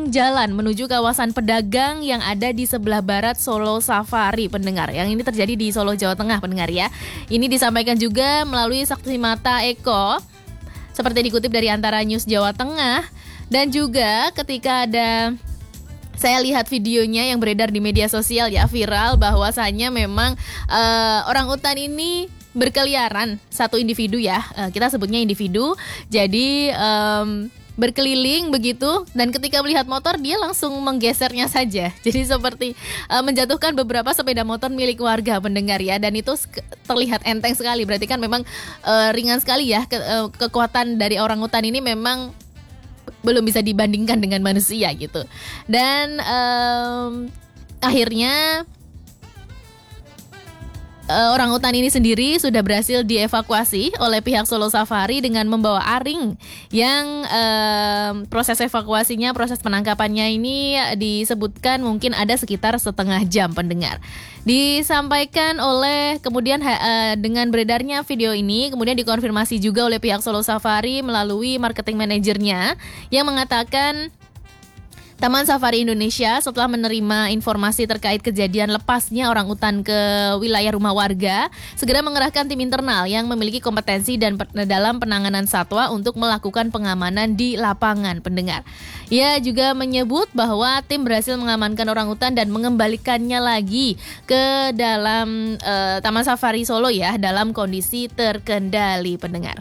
sepanjang jalan menuju kawasan pedagang yang ada di sebelah barat Solo Safari, pendengar. Yang ini terjadi di Solo, Jawa Tengah, pendengar ya. Ini disampaikan juga melalui saksi mata Eko, seperti dikutip dari Antara News Jawa Tengah. Dan juga ketika saya lihat videonya yang beredar di media sosial ya, viral, bahwasannya memang orangutan ini berkeliaran, satu individu ya, kita sebutnya individu. Jadi berkeliling begitu, dan ketika melihat motor dia langsung menggesernya saja. Jadi seperti menjatuhkan beberapa sepeda motor milik warga, pendengar ya. Dan itu terlihat enteng sekali, berarti kan memang ringan sekali ya. Kekuatan dari orangutan ini memang belum bisa dibandingkan dengan manusia gitu. Dan akhirnya orangutan ini sendiri sudah berhasil dievakuasi oleh pihak Solo Safari dengan membawa aring yang proses evakuasinya, proses penangkapannya ini disebutkan mungkin ada sekitar setengah jam, pendengar. Disampaikan oleh kemudian dengan beredarnya video ini kemudian dikonfirmasi juga oleh pihak Solo Safari melalui marketing manajernya yang mengatakan Taman Safari Indonesia setelah menerima informasi terkait kejadian lepasnya orangutan ke wilayah rumah warga, segera mengerahkan tim internal yang memiliki kompetensi dan dalam penanganan satwa untuk melakukan pengamanan di lapangan, pendengar. Ia juga menyebut bahwa tim berhasil mengamankan orangutan dan mengembalikannya lagi ke dalam Taman Safari Solo ya, dalam kondisi terkendali, pendengar.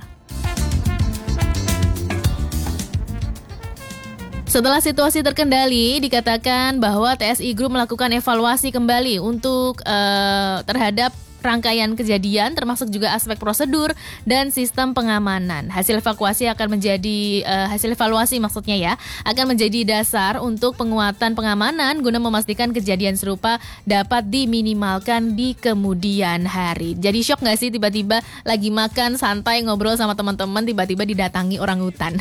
Setelah situasi terkendali, dikatakan bahwa TSI Group melakukan evaluasi kembali untuk terhadap rangkaian kejadian, termasuk juga aspek prosedur dan sistem pengamanan. Hasil evaluasi maksudnya ya, akan menjadi dasar untuk penguatan pengamanan guna memastikan kejadian serupa dapat diminimalkan di kemudian hari. Jadi shock nggak sih tiba-tiba lagi makan santai ngobrol sama teman-teman tiba-tiba didatangi orangutan?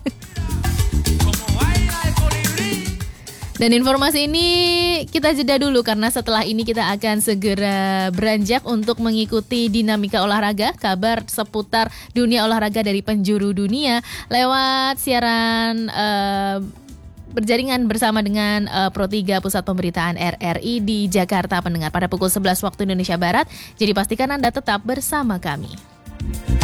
Dan informasi ini kita jeda dulu karena setelah ini kita akan segera beranjak untuk mengikuti dinamika olahraga, kabar seputar dunia olahraga dari penjuru dunia lewat siaran berjaringan bersama dengan Pro3 Pusat Pemberitaan RRI di Jakarta, pendengar, pada pukul 11 waktu Indonesia Barat. Jadi pastikan Anda tetap bersama kami.